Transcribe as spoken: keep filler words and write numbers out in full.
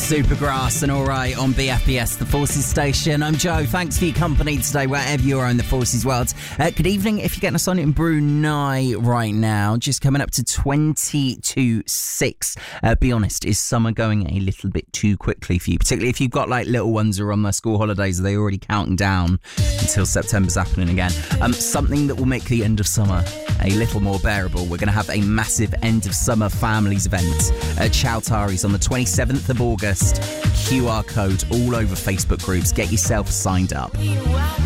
Supergrass and Alright on B F B S, the Forces station. I'm Joe. Thanks for your company today, wherever you are in the Forces world. Uh, good evening if you're getting us on in Brunei right now. Just coming up to twenty to six. Uh, be honest, is summer going a little bit too quickly for you? Particularly if you've got like little ones who are on their school holidays. Are they already counting down until September's happening again? Um, something that will make the end of summer a little more bearable. We're going to have a massive end of summer families event at Chowtaris on the twenty-seventh of August. Q R code all over Facebook groups. Get yourself signed up.